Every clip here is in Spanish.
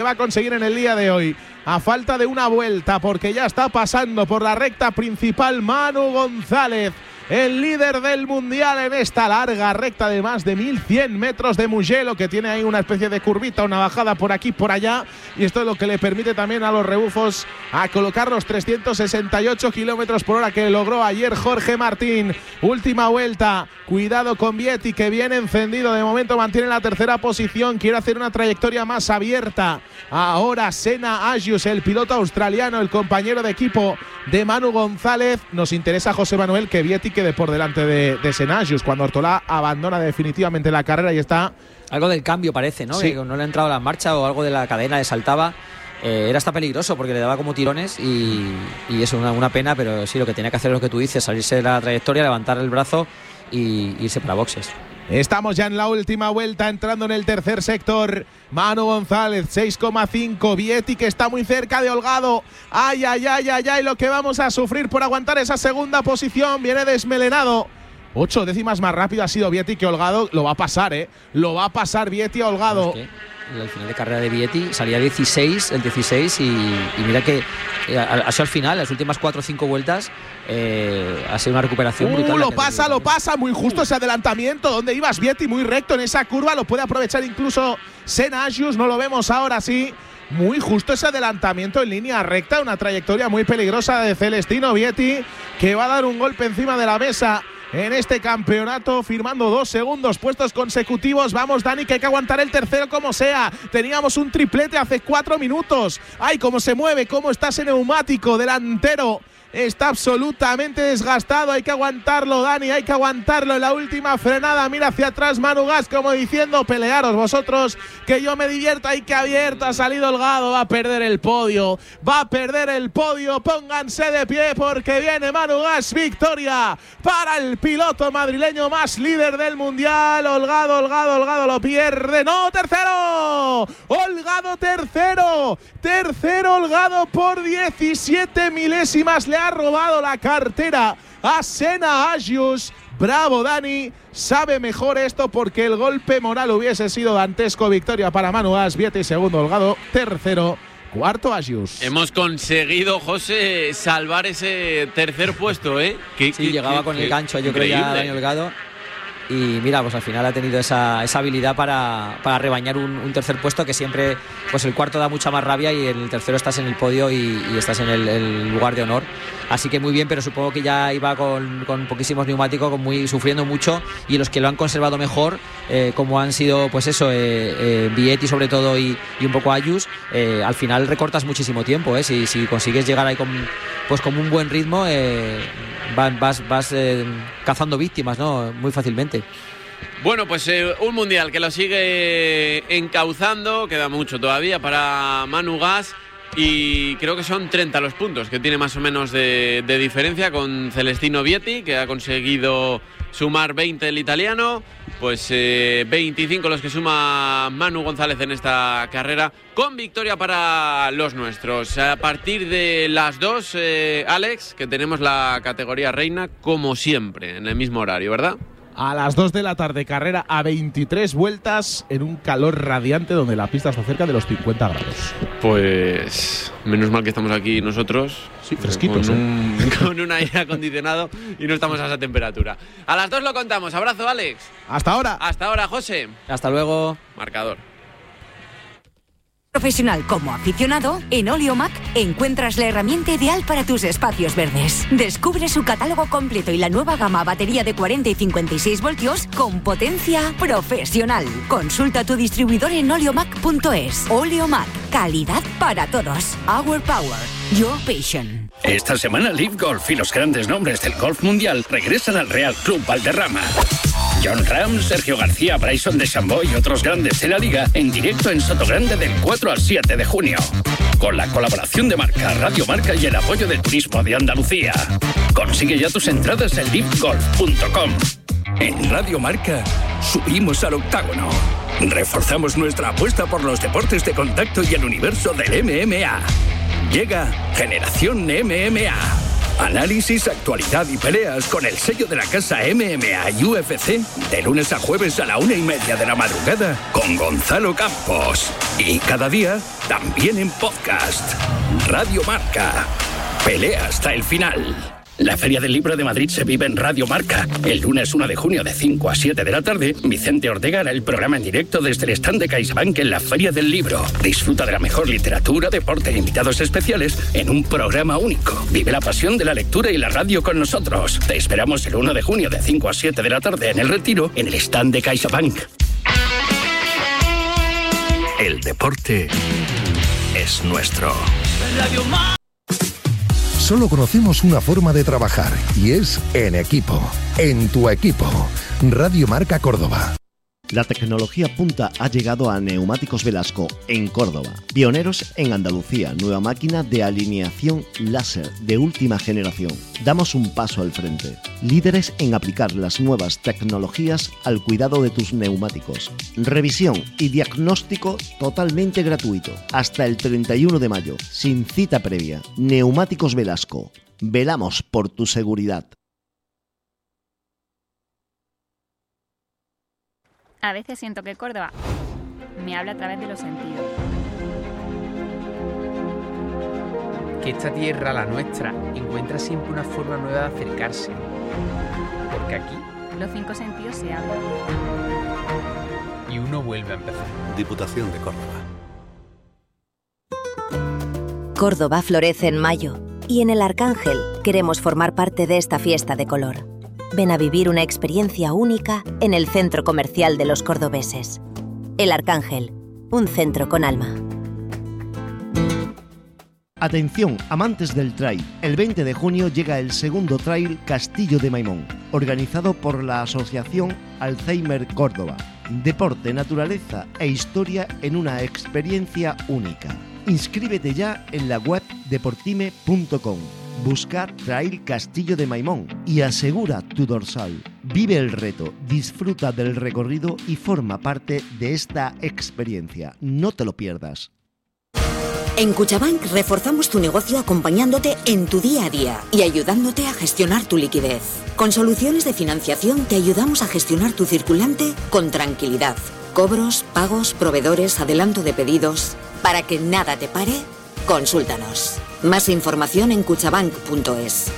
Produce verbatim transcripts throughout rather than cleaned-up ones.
va a conseguir en el día de hoy, a falta de una vuelta, porque ya está pasando por la recta principal Manu González, el líder del mundial en esta larga recta de más de mil cien metros de Mugello, que tiene ahí una especie de curvita, una bajada por aquí, por allá, y esto es lo que le permite también a los rebufos a colocar los trescientos sesenta y ocho kilómetros por hora que logró ayer Jorge Martín. Última vuelta, cuidado con Vietti, que viene encendido, de momento mantiene la tercera posición, quiere hacer una trayectoria más abierta. Ahora Senna Agius, el piloto australiano, el compañero de equipo de Manu González. Nos interesa, José Manuel, que Vietti quede por delante de, de Senna Agius cuando Ortolá abandona definitivamente la carrera y está... Algo del cambio parece, ¿no? Sí. Que no le ha entrado la marcha o algo de la cadena le saltaba. Eh, era hasta peligroso porque le daba como tirones y, y es una, una pena, pero sí, lo que tenía que hacer es lo que tú dices, salirse de la trayectoria, levantar el brazo y irse para boxes. Estamos ya en la última vuelta, entrando en el tercer sector. Manu González, seis coma cinco. Vietti, que está muy cerca de Holgado. Ay, ay, ay, ay, ay, lo que vamos a sufrir por aguantar esa segunda posición. Viene desmelenado. Ocho décimas más rápido ha sido Vietti que Holgado. Lo va a pasar, ¿eh? Lo va a pasar Vietti a Holgado. Es que el final de carrera de Vietti salía dieciséis, el dieciséis y, y mira que eh, ha sido al final, las últimas cuatro o cinco vueltas eh, ha sido una recuperación uh, brutal. Lo pasa, lo pasa, muy justo ese adelantamiento. Donde ibas Vietti, muy recto en esa curva, lo puede aprovechar incluso Senna Agius, no lo vemos ahora sí. Muy justo ese adelantamiento en línea recta, una trayectoria muy peligrosa de Celestino Vietti, que va a dar un golpe encima de la mesa en este campeonato, firmando dos segundos puestos consecutivos. Vamos, Dani, que hay que aguantar el tercero como sea. Teníamos un triplete hace cuatro minutos. Ay, cómo se mueve, cómo está ese neumático delantero. Está absolutamente desgastado, hay que aguantarlo, Dani, hay que aguantarlo en la última frenada. Mira hacia atrás Manu Gas, como diciendo, pelearos vosotros, que yo me divierto. Hay que abierto, ha salido Holgado, va a perder el podio, va a perder el podio. Pónganse de pie porque viene Manu Gas, victoria para el piloto madrileño más líder del mundial. Holgado, Holgado, Holgado lo pierde, no, tercero, Holgado tercero, tercero Holgado por diecisiete milésimas. Le ha robado la cartera a Senna Agius. Bravo, Dani, sabe mejor esto porque el golpe moral hubiese sido dantesco. Victoria para Manu Gas, Vietti segundo, Holgado tercero, cuarto Agius. Hemos conseguido, José, salvar ese tercer puesto, ¿eh? Que, sí, que, llegaba que, con que, el gancho, yo increíble. creo ya Dani Holgado. Y mira, pues al final ha tenido esa, esa habilidad para, para rebañar un, un tercer puesto, que siempre, pues el cuarto da mucha más rabia y en el tercero estás en el podio y, y estás en el, el lugar de honor. Así que muy bien, pero supongo que ya iba con, con poquísimos neumáticos, con muy, sufriendo mucho, y los que lo han conservado mejor, eh, como han sido, pues eso, eh, eh, Vietti sobre todo y, y un poco Agius, eh, al final recortas muchísimo tiempo, eh, si, si consigues llegar ahí con, pues con un buen ritmo, eh, vas, vas, vas eh, cazando víctimas, ¿no? Muy fácilmente. Bueno, pues eh, un mundial que lo sigue encauzando, queda mucho todavía para Manu Gas. Y creo que son treinta los puntos que tiene más o menos de, de diferencia con Celestino Vietti, que ha conseguido sumar veinte el italiano, pues eh, veinticinco los que suma Manu González en esta carrera, con victoria para los nuestros. A partir de las dos, eh, Alex, que tenemos la categoría reina como siempre, en el mismo horario, ¿verdad? A las dos de la tarde, carrera a veintitrés vueltas en un calor radiante donde la pista está cerca de los cincuenta grados. Pues menos mal que estamos aquí nosotros. Sí, fresquitos. Con un, ¿eh? con un aire acondicionado y no estamos a esa temperatura. A las dos lo contamos. Abrazo, Alex. Hasta ahora. Hasta ahora, José. Hasta luego. Marcador. Profesional como aficionado, en Oleomac encuentras la herramienta ideal para tus espacios verdes. Descubre su catálogo completo y la nueva gama batería de cuarenta y cincuenta y seis voltios con potencia profesional. Consulta a tu distribuidor en oleomac punto es. Oleomac, calidad para todos. Our power, your passion. Esta semana Live Golf y los grandes nombres del golf mundial regresan al Real Club Valderrama. John Ram, Sergio García, Bryson DeChambeau y otros grandes de la liga en directo en Sotogrande del cuatro al siete de junio. Con la colaboración de Marca, Radio Marca y el apoyo del turismo de Andalucía. Consigue ya tus entradas en live golf punto com. En Radio Marca subimos al octágono. Reforzamos nuestra apuesta por los deportes de contacto y el universo del M M A. Llega Generación M M A. Análisis, actualidad y peleas con el sello de la casa M M A y U F C de lunes a jueves a la una y media de la madrugada con Gonzalo Campos. Y cada día también en podcast. Radio Marca. Pelea hasta el final. La Feria del Libro de Madrid se vive en Radio Marca. El lunes uno de junio de cinco a siete de la tarde, Vicente Ortega hará el programa en directo desde el stand de CaixaBank en la Feria del Libro. Disfruta de la mejor literatura, deporte e invitados especiales en un programa único. Vive la pasión de la lectura y la radio con nosotros. Te esperamos el uno de junio de cinco a siete de la tarde en El Retiro, en el stand de CaixaBank. El deporte es nuestro. Radio Marca. Solo conocemos una forma de trabajar y es en equipo. En tu equipo. Radio Marca Córdoba. La tecnología punta ha llegado a Neumáticos Velasco en Córdoba. Pioneros en Andalucía, nueva máquina de alineación láser de última generación. Damos un paso al frente. Líderes en aplicar las nuevas tecnologías al cuidado de tus neumáticos. Revisión y diagnóstico totalmente gratuito. Hasta el treinta y uno de mayo, sin cita previa. Neumáticos Velasco. Velamos por tu seguridad. A veces siento que Córdoba me habla a través de los sentidos. Que esta tierra, la nuestra, encuentra siempre una forma nueva de acercarse. Porque aquí los cinco sentidos se abren. Y uno vuelve a empezar. Diputación de Córdoba. Córdoba florece en mayo y en el Arcángel queremos formar parte de esta fiesta de color. Ven a vivir una experiencia única en el centro comercial de los cordobeses. El Arcángel, un centro con alma. Atención, amantes del trail. El veinte de junio llega el segundo trail Castillo de Maimón, organizado por la Asociación Alzheimer Córdoba. Deporte, naturaleza e historia en una experiencia única. Inscríbete ya en la web deportime punto com. Busca Trail Castillo de Maimón y asegura tu dorsal. Vive el reto, disfruta del recorrido y forma parte de esta experiencia. No te lo pierdas. En Cuchabank reforzamos tu negocio acompañándote en tu día a día y ayudándote a gestionar tu liquidez. Con soluciones de financiación te ayudamos a gestionar tu circulante con tranquilidad. Cobros, pagos, proveedores, adelanto de pedidos. Para que nada te pare, consúltanos. Más información en cuchabank punto es.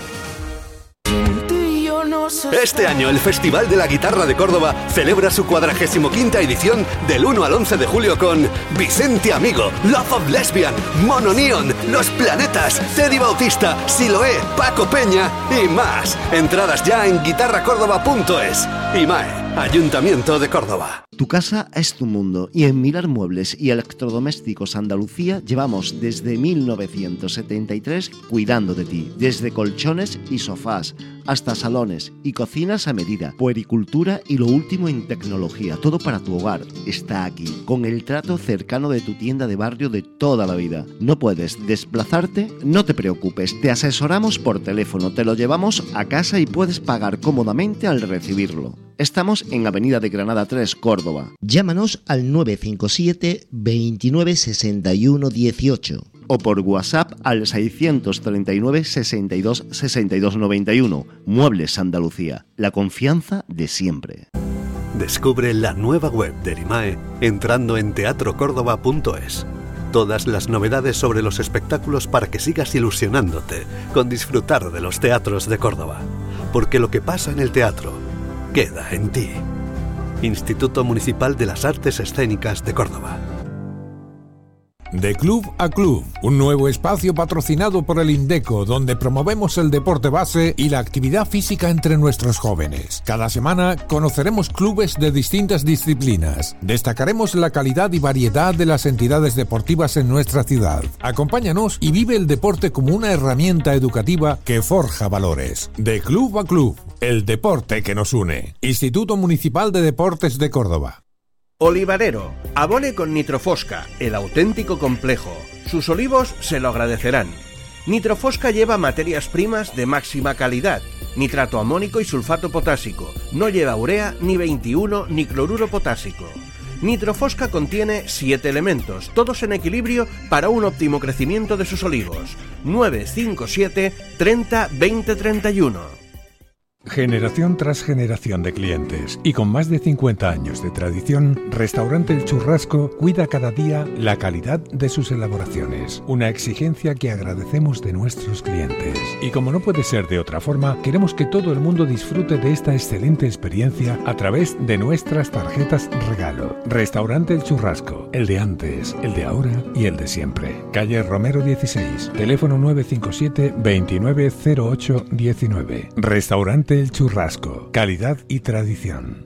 Este año el Festival de la Guitarra de Córdoba celebra su cuadragésimo quinta edición del uno al once de julio con Vicente Amigo, Love of Lesbian, Mono Neon, Los Planetas, Teddy Bautista, Siloé, Paco Peña y más. Entradas ya en guitarra córdoba punto es. IMAE, Ayuntamiento de Córdoba. Tu casa es tu mundo y en Mirar Muebles y Electrodomésticos Andalucía llevamos desde mil novecientos setenta y tres cuidando de ti. Desde colchones y sofás hasta salones y cocinas a medida, puericultura y lo último en tecnología. Todo para tu hogar está aquí, con el trato cercano de tu tienda de barrio de toda la vida. ¿No puedes desplazarte? No te preocupes, te asesoramos por teléfono, te lo llevamos a casa y puedes pagar cómodamente al recibirlo. Estamos en Avenida de Granada tres, Córdoba. Llámanos al nueve cinco siete, veintinueve, sesenta y uno, dieciocho o por WhatsApp al seiscientos treinta y nueve, sesenta y dos, sesenta y dos, noventa y uno. Muebles Andalucía, la confianza de siempre. Descubre la nueva web del IMAE entrando en teatro córdoba punto es. Todas las novedades sobre los espectáculos para que sigas ilusionándote con disfrutar de los teatros de Córdoba. Porque lo que pasa en el teatro queda en ti. Instituto Municipal de las Artes Escénicas de Córdoba. De Club a Club, un nuevo espacio patrocinado por el Indeco, donde promovemos el deporte base y la actividad física entre nuestros jóvenes. Cada semana conoceremos clubes de distintas disciplinas. Destacaremos la calidad y variedad de las entidades deportivas en nuestra ciudad. Acompáñanos y vive el deporte como una herramienta educativa que forja valores. De Club a Club, el deporte que nos une. Instituto Municipal de Deportes de Córdoba. Olivarero, abone con Nitrofosca, el auténtico complejo. Sus olivos se lo agradecerán. Nitrofosca lleva materias primas de máxima calidad, nitrato amónico y sulfato potásico. No lleva urea, ni veintiuno, ni cloruro potásico. Nitrofosca contiene siete elementos, todos en equilibrio para un óptimo crecimiento de sus olivos. nueve cinco siete treinta veinte treinta y uno. Generación tras generación de clientes y con más de cincuenta años de tradición, Restaurante El Churrasco cuida cada día la calidad de sus elaboraciones, una exigencia que agradecemos de nuestros clientes. Y como no puede ser de otra forma, queremos que todo el mundo disfrute de esta excelente experiencia a través de nuestras tarjetas regalo. Restaurante El Churrasco, el de antes, el de ahora y el de siempre. Calle Romero dieciséis, teléfono nueve cinco siete veintinueve cero ocho diecinueve. Restaurante El Churrasco, calidad y tradición.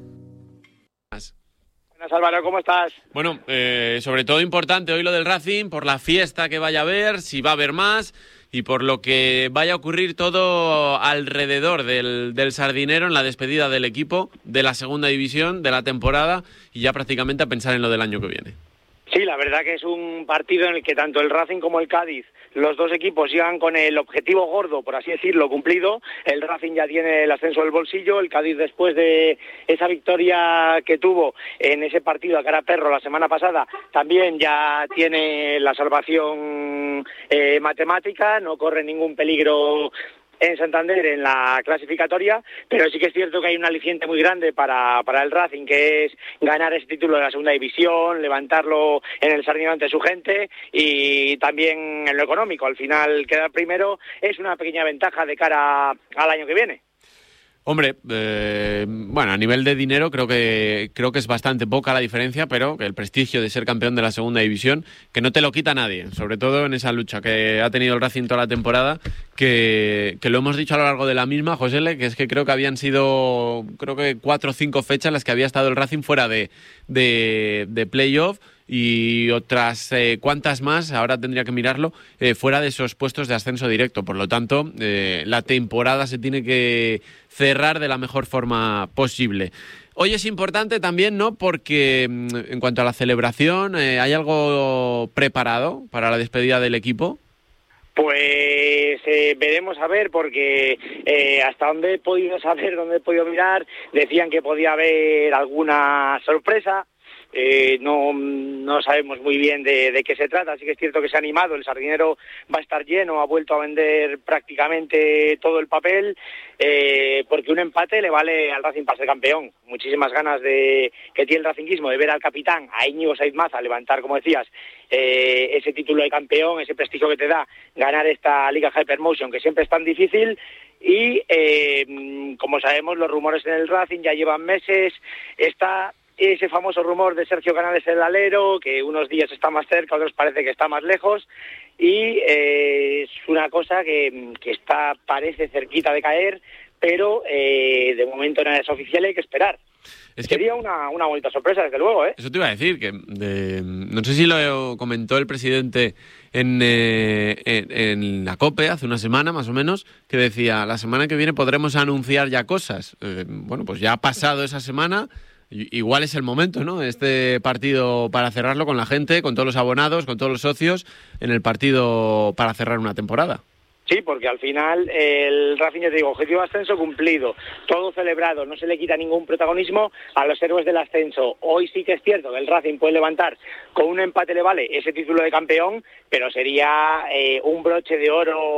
Buenas, Álvaro, ¿cómo estás? Bueno, eh, sobre todo importante hoy lo del Racing, por la fiesta que vaya a haber, si va a haber más, y por lo que vaya a ocurrir todo alrededor del, del Sardinero en la despedida del equipo, de la segunda división, de la temporada, y ya prácticamente a pensar en lo del año que viene. Sí, la verdad que es un partido en el que tanto el Racing como el Cádiz, los dos equipos llegan con el objetivo gordo, por así decirlo, cumplido. El Racing ya tiene el ascenso del bolsillo, el Cádiz después de esa victoria que tuvo en ese partido a cara a perro la semana pasada, también ya tiene la salvación eh, matemática, no corre ningún peligro en Santander en la clasificatoria, pero sí que es cierto que hay un aliciente muy grande para, para el Racing, que es ganar ese título de la segunda división, levantarlo en el Sardinero ante su gente y también en lo económico. Al final quedar primero es una pequeña ventaja de cara al año que viene. Hombre, eh, bueno, a nivel de dinero creo que creo que es bastante poca la diferencia, pero que el prestigio de ser campeón de la segunda división, que no te lo quita nadie, sobre todo en esa lucha que ha tenido el Racing toda la temporada, que, que lo hemos dicho a lo largo de la misma, Josele, que es que creo que habían sido, creo que cuatro o cinco fechas las que había estado el Racing fuera de, de, de playoff, y otras eh, cuantas más, ahora tendría que mirarlo, eh, fuera de esos puestos de ascenso directo. Por lo tanto, eh, la temporada se tiene que cerrar de la mejor forma posible. Hoy es importante también, ¿no?, porque en cuanto a la celebración, eh, ¿hay algo preparado para la despedida del equipo? Pues eh, veremos a ver, porque eh, hasta donde he podido saber, donde he podido mirar, decían que podía haber alguna sorpresa. Eh, no, no sabemos muy bien de, de qué se trata, así que es cierto que se ha animado, el Sardinero va a estar lleno, ha vuelto a vender prácticamente todo el papel, eh, porque un empate le vale al Racing para ser campeón. Muchísimas ganas de que tiene el racinguismo de ver al capitán, a Íñigo Saiz Maza, levantar, como decías, eh, ese título de campeón, ese prestigio que te da ganar esta Liga Hypermotion, que siempre es tan difícil. Y eh, como sabemos, los rumores en el Racing ya llevan meses, está ese famoso rumor de Sergio Canales el alero, que unos días está más cerca, otros parece que está más lejos, y eh, es una cosa que, que está, parece cerquita de caer, pero eh, de momento nada es oficial y hay que esperar. Es que sería una, una bonita sorpresa, desde luego, ¿eh? Eso te iba a decir, que de, no sé si lo comentó el presidente en, eh, en, en la COPE hace una semana, más o menos, que decía, la semana que viene podremos anunciar ya cosas. Eh, bueno, pues ya ha pasado esa semana. Igual es el momento, ¿no? Este partido para cerrarlo con la gente, con todos los abonados, con todos los socios, en el partido para cerrar una temporada. Sí, porque al final el Racing, ya te digo, objetivo de ascenso cumplido, todo celebrado, no se le quita ningún protagonismo a los héroes del ascenso. Hoy sí que es cierto que el Racing puede levantar, con un empate le vale ese título de campeón, pero sería eh, un broche de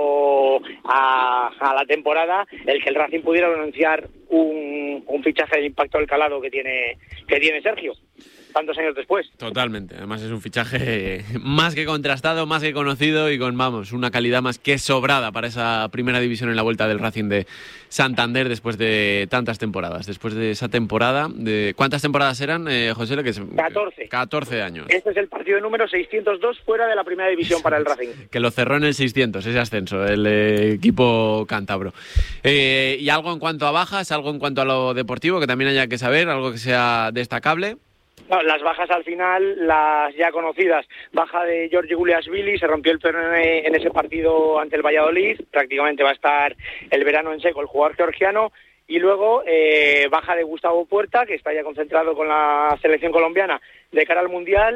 oro a, a la temporada el que el Racing pudiera anunciar un, un fichaje de impacto del calado que tiene, que tiene Sergio tantos años después. Totalmente, además es un fichaje más que contrastado, más que conocido y con, vamos, una calidad más que sobrada para esa primera división en la vuelta del Racing de Santander después de tantas temporadas, después de esa temporada, de ¿cuántas temporadas eran, eh, José? Que es, catorce. catorce años. Este es el partido número seiscientos dos fuera de la primera división para el Racing. Que lo cerró en el seiscientos, ese ascenso, el eh, equipo cántabro. Eh, y algo en cuanto a bajas, algo en cuanto a lo deportivo que también haya que saber, algo que sea destacable. No, las bajas al final, las ya conocidas, baja de Giorgi Guliashvili, se rompió el peroné en ese partido ante el Valladolid, prácticamente va a estar el verano en seco el jugador georgiano, y luego eh, baja de Gustavo Puerta, que está ya concentrado con la selección colombiana de cara al Mundial,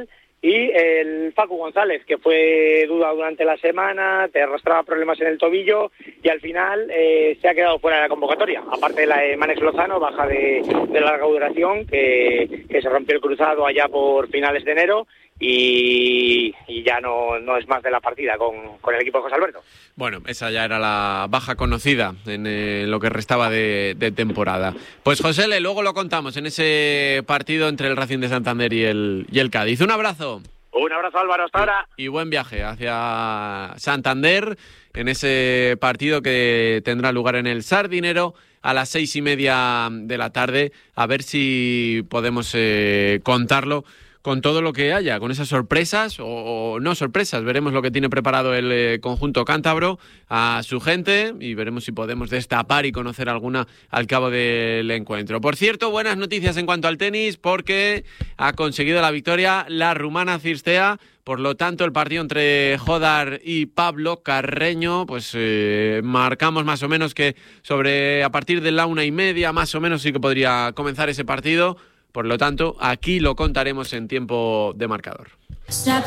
Y el Facu González, que fue duda durante la semana, te arrastraba problemas en el tobillo y al final eh, se ha quedado fuera de la convocatoria. Aparte de la de Manex Lozano, baja de, de larga duración, que, que se rompió el cruzado allá por finales de enero y, y ya no, no es más de la partida con, con el equipo de José Alberto. Bueno, esa ya era la baja conocida en eh, lo que restaba de, de temporada. Pues José, luego lo contamos en ese partido entre el Racing de Santander y el, y el Cádiz. Un abrazo. Un abrazo, Álvaro, hasta ahora. Y, y buen viaje hacia Santander en ese partido que tendrá lugar en el Sardinero a las seis y media de la tarde. A ver si podemos eh, contarlo con todo lo que haya, con esas sorpresas o, o no sorpresas. Veremos lo que tiene preparado el eh, conjunto cántabro a su gente y veremos si podemos destapar y conocer alguna al cabo del encuentro. Por cierto, buenas noticias en cuanto al tenis, porque ha conseguido la victoria la rumana Cirstea. Por lo tanto, el partido entre Jodar y Pablo Carreño, pues eh, marcamos más o menos que sobre a partir de la una y media, más o menos sí que podría comenzar ese partido. Por lo tanto, aquí lo contaremos en tiempo de marcador.